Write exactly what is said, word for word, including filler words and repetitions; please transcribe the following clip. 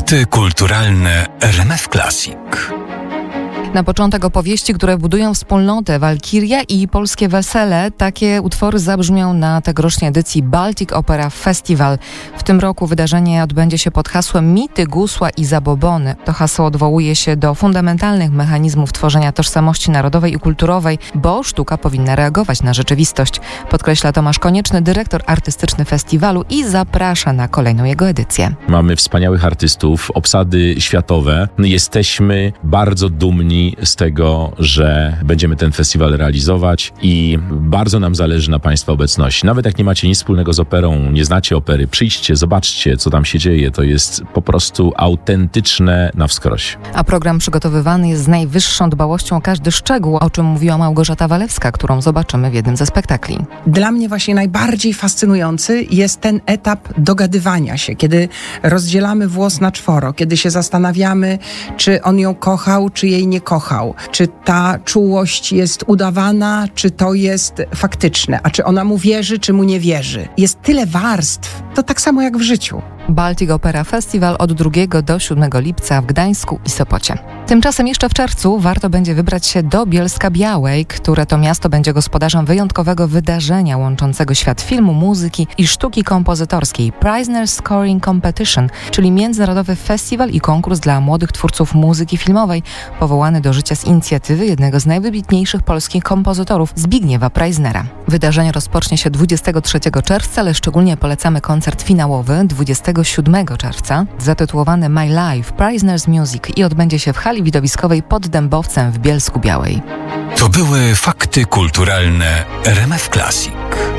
Fakty kulturalne R M F Classic. Na początek opowieści, które budują wspólnotę. Walkiria i Polskie Wesele. Takie utwory zabrzmią na tegorocznej edycji Baltic Opera Festival. W tym roku wydarzenie odbędzie się pod hasłem Mity, gusła i zabobony. To hasło odwołuje się do fundamentalnych mechanizmów tworzenia tożsamości narodowej i kulturowej, bo sztuka powinna reagować na rzeczywistość. Podkreśla Tomasz Konieczny, dyrektor artystyczny festiwalu, i zaprasza na kolejną jego edycję. Mamy wspaniałych artystów, obsady światowe. Jesteśmy bardzo dumni z tego, że będziemy ten festiwal realizować i bardzo nam zależy na Państwa obecności. Nawet jak nie macie nic wspólnego z operą, nie znacie opery, przyjdźcie, zobaczcie, co tam się dzieje. To jest po prostu autentyczne na wskroś. A program przygotowywany jest z najwyższą dbałością o każdy szczegół, o czym mówiła Małgorzata Walewska, którą zobaczymy w jednym ze spektakli. Dla mnie właśnie najbardziej fascynujący jest ten etap dogadywania się, kiedy rozdzielamy włos na czworo, kiedy się zastanawiamy, czy on ją kochał, czy jej nie kochał. Czy ta czułość jest udawana, czy to jest faktyczne, a czy ona mu wierzy, czy mu nie wierzy. Jest tyle warstw, to tak samo jak w życiu. Baltic Opera Festival od drugiego do siódmego lipca w Gdańsku i Sopocie. Tymczasem jeszcze w czerwcu warto będzie wybrać się do Bielska-Białej, które to miasto będzie gospodarzem wyjątkowego wydarzenia łączącego świat filmu, muzyki i sztuki kompozytorskiej Preisner Scoring Competition, czyli międzynarodowy festiwal i konkurs dla młodych twórców muzyki filmowej, powołany do życia z inicjatywy jednego z najwybitniejszych polskich kompozytorów, Zbigniewa Preisnera. Wydarzenie rozpocznie się dwudziestego trzeciego czerwca, ale szczególnie polecamy koncert finałowy dwudziestego siódmego czerwca, zatytułowany My Life Preisner's Music, i odbędzie się w hali widowiskowej pod Dębowcem w Bielsku-Białej. To były fakty kulturalne R M F Classic.